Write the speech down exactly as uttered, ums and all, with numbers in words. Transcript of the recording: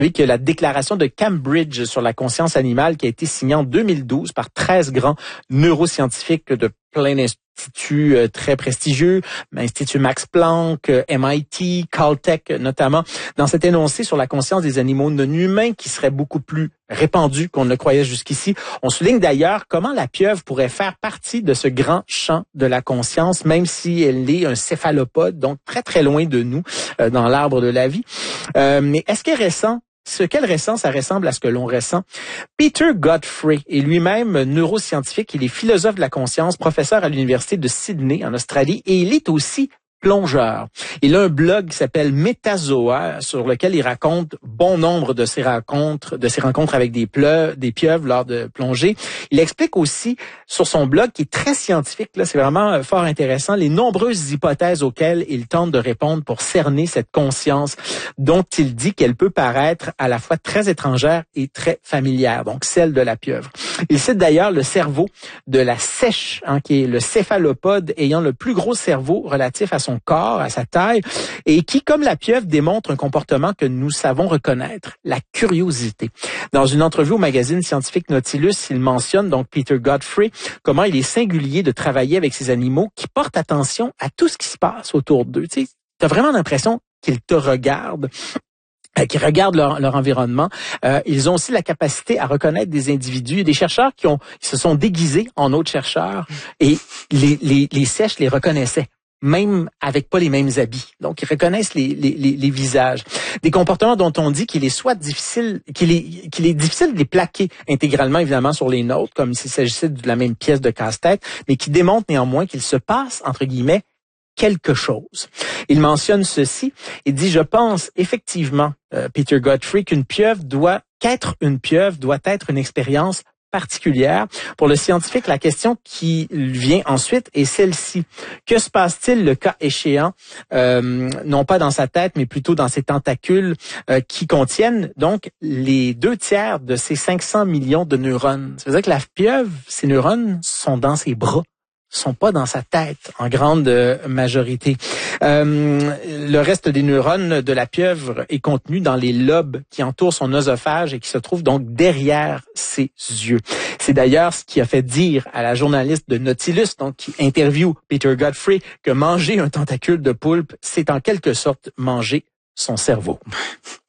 Oui, que la déclaration de Cambridge sur la conscience animale qui a été signée en deux mille douze par treize grands neuroscientifiques de plein d'instituts euh, très prestigieux, l'Institut Max Planck, euh, M I T, Caltech notamment, dans cet énoncé sur la conscience des animaux non humains qui serait beaucoup plus répandu qu'on ne le croyait jusqu'ici. On souligne d'ailleurs comment la pieuvre pourrait faire partie de ce grand champ de la conscience, même si elle est un céphalopode, donc très très loin de nous euh, dans l'arbre de la vie. Euh, mais est-ce qu'elle ressent Ce qu'elle ressent, ça ressemble à ce que l'on ressent. Peter Godfrey est lui-même neuroscientifique, il est philosophe de la conscience, professeur à l'Université de Sydney en Australie et il est aussi plongeur. Il a un blog qui s'appelle Metazoa sur lequel il raconte bon nombre de ses rencontres, de ses rencontres avec des pleuves, des pieuvres lors de plongée. Il explique aussi sur son blog qui est très scientifique, là, c'est vraiment fort intéressant, les nombreuses hypothèses auxquelles il tente de répondre pour cerner cette conscience dont il dit qu'elle peut paraître à la fois très étrangère et très familière, donc celle de la pieuvre. Il cite d'ailleurs le cerveau de la sèche, hein, qui est le céphalopode ayant le plus gros cerveau relatif à son corps, à sa taille, et qui, comme la pieuvre, démontre un comportement que nous savons reconnaître, la curiosité. Dans une entrevue au magazine scientifique Nautilus, il mentionne, donc Peter Godfrey, comment il est singulier de travailler avec ces animaux qui portent attention à tout ce qui se passe autour d'eux. Tu sais, t'as vraiment l'impression qu'ils te regardent. Euh, qui regardent leur, leur environnement. Euh, ils ont aussi la capacité à reconnaître des individus. Il y a des chercheurs qui ont, qui se sont déguisés en autres chercheurs et les, les, les sèches les reconnaissaient, même avec pas les mêmes habits. Donc, ils reconnaissent les, les, les, les visages. Des comportements dont on dit qu'il est soit difficile, qu'il est, qu'il est difficile de les plaquer intégralement, évidemment, sur les nôtres, comme s'il s'agissait de la même pièce de casse-tête, mais qui démontrent néanmoins qu'il se passe, entre guillemets, quelque chose. Il mentionne ceci, il dit, je pense effectivement, euh, Peter Godfrey, qu'une pieuvre doit, qu'être une pieuvre doit être une expérience particulière. Pour le scientifique, la question qui vient ensuite est celle-ci. Que se passe-t-il le cas échéant, euh, non pas dans sa tête, mais plutôt dans ses tentacules euh, qui contiennent donc les deux tiers de ces cinq cents millions de neurones. Ça veut dire que la pieuvre, ces neurones sont dans ses bras, sont pas dans sa tête en grande majorité. Euh, le reste des neurones de la pieuvre est contenu dans les lobes qui entourent son oesophage et qui se trouvent donc derrière ses yeux. C'est d'ailleurs ce qui a fait dire à la journaliste de Nautilus, donc qui interviewe Peter Godfrey, que manger un tentacule de poulpe, c'est en quelque sorte manger son cerveau.